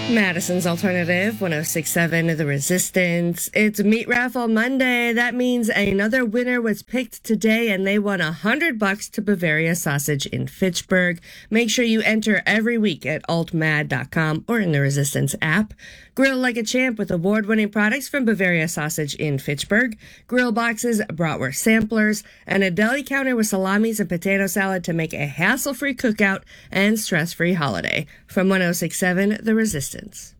Madison's Alternative, 1067 The Resistance. It's Meat Raffle Monday. That means another winner was picked today, and they won $100 to Bavaria Sausage in Fitchburg. Make sure you enter every week at altmad.com or in the Resistance app. Grill like a champ with award-winning products from Bavaria Sausage in Fitchburg. Grill boxes, bratwurst samplers, and a deli counter with salamis and potato salad to make a hassle-free cookout and stress-free holiday. From 1067 The Resistance.